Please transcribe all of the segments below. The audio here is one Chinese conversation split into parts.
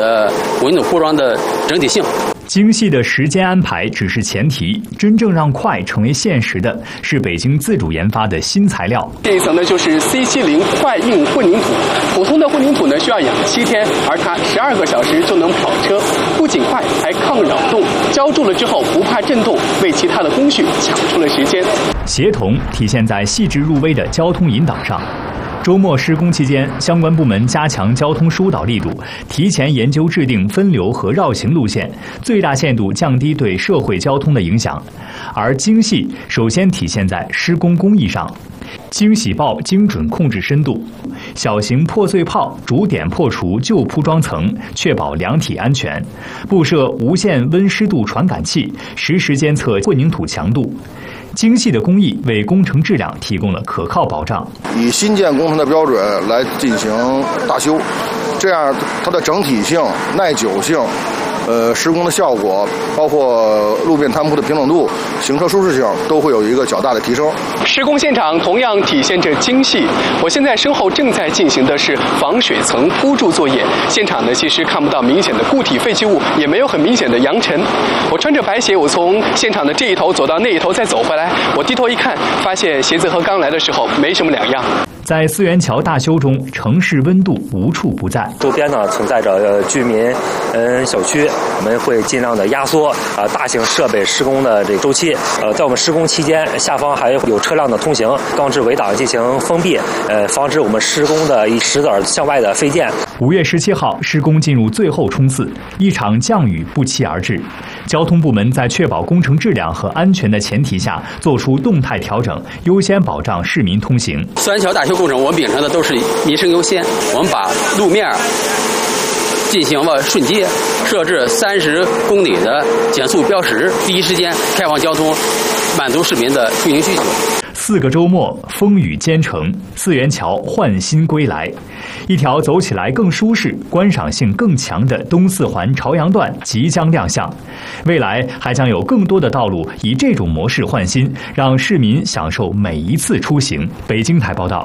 的混凝土铺装的整体性。 精细的时间安排只是前提，真正让快成为现实的是北京自主研发的新材料。 这一层呢就是 C70快硬混凝土，普通的混凝土呢需要养7天，而它12个小时就能跑车，不仅快还抗扰动，浇筑了之后不怕震动，为其他的工序抢出了时间。 协同体现在细致入微的交通引导上。周末施工期间，相关部门加强交通疏导力度，提前研究制定分流和绕行路线，最大限度降低对社会交通的影响。而精细首先体现在施工工艺上，精洗刨精准控制深度，小型破碎炮逐点破除旧铺装层，确保量体安全；布设无线温湿度传感器，实时监测混凝土强度。精细的工艺为工程质量提供了可靠保障。 以新建工程的标准来进行大修，这样它的整体性、耐久性、施工的效果，包括路面摊铺的平整度、行车舒适性都会有一个较大的提升。 施工现场同样体现着精细。我现在身后正在进行的是防水层铺筑作业，现场呢其实看不到明显的固体废弃物，也没有很明显的扬尘。我穿着白鞋，我从现场的这一头走到那一头再走回来，我低头一看，发现鞋子和刚来的时候没什么两样。 在四元桥大修中，城市温度无处不在。 周边呢存在着居民小区，我们会尽量的压缩大型设备施工的这个周期。在我们施工期间，下方还有车辆的通行，钢制围挡进行封闭，防止我们施工的石子向外的飞溅。 5月17号，施工进入最后冲刺，一场降雨不期而至。交通部门在确保工程质量和安全的前提下，做出动态调整，优先保障市民通行。 四元桥大修工程，我们秉承的都是民生优先，我们把路面进行了瞬接，设置30公里的减速标识，第一时间开放交通，满足市民的出行需求。 4个周末，风雨兼程，四元桥焕新归来，一条走起来更舒适、观赏性更强的东四环朝阳段即将亮相。未来还将有更多的道路以这种模式换新，让市民享受每一次出行。北京台报道。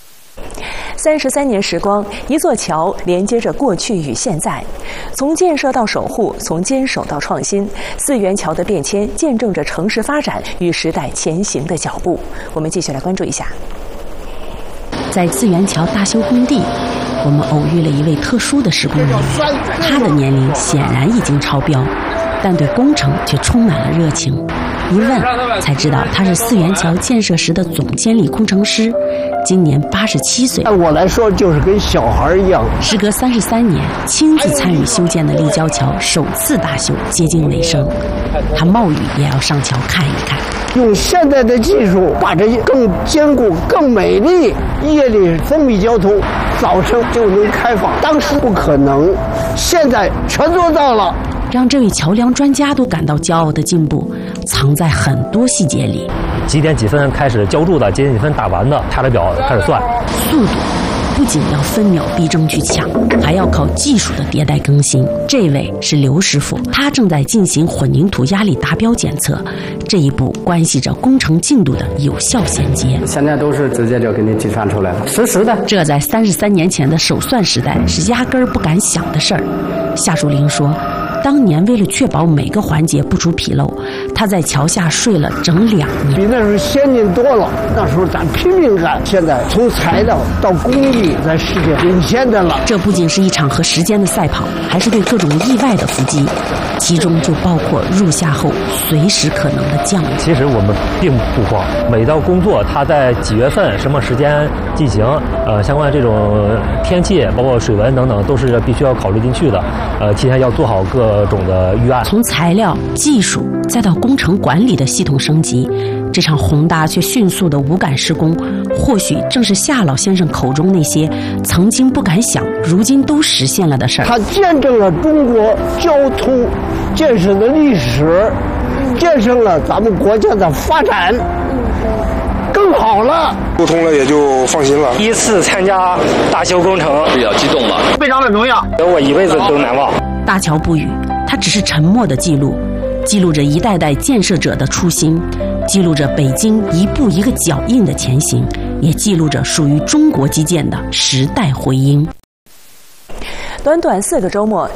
33年时光，一座桥连接着过去与现在，从建设到守护，从坚守到创新，四元桥的变迁见证着城市发展与时代前行的脚步。我们继续来关注一下。 在四元桥大修工地，我们偶遇了一位特殊的施工人员，他的年龄显然已经超标，但对工程却充满了热情。一问才知道，他是四元桥建设时的总监理工程师，今年87岁。 按我来说，就是跟小孩一样。 时隔33年，亲自参与修建的立交桥首次大修接近尾声，他冒雨也要上桥看一看。 用现在的技术，把这更坚固、更美丽，夜里封闭交通，早晨就能开放。当时不可能，现在全做到了。 让这位桥梁专家都感到骄傲的进步，藏在很多细节里。 几点几分开始浇筑的，几点几分打完的，查着表开始算。 速度不仅要分秒必争去抢，还要靠技术的迭代更新。这位是刘师傅，他正在进行混凝土压力达标检测，这一步关系着工程进度的有效衔接。 现在都是直接就给你计算出来了，实时的。 这在33年前的手算时代是压根儿不敢想的事儿。夏树林说，当年为了确保每个环节不出纰漏，他在桥下睡了整2年， 比那时候先进多了。那时候咱拼命干，现在从材料到工艺，在世界领先的了。 这不仅是一场和时间的赛跑，还是对各种意外的伏击，其中就包括入夏后随时可能的降雨。 其实我们并不慌，每道工作它在几月份、什么时间进行，相关的这种天气，包括水文等等，都是必须要考虑进去的。提前要做好各种的预案。 从材料、技术再到工程管理的系统升级，这场宏大却迅速的无感施工，或许正是夏老先生口中那些曾经不敢想，如今都实现了的事儿。 它见证了中国交通建设的历史，见证了咱们国家的发展更好了。 沟通了也就放心了。 第一次参加大修工程， 比较激动吧， 非常的荣耀，我一辈子都难忘。 大桥不语，它只是沉默的记录，记录着一代代建设者的初心，记录着北京一步一个脚印的前行，也记录着属于中国基建的时代回音。 短短4个周末，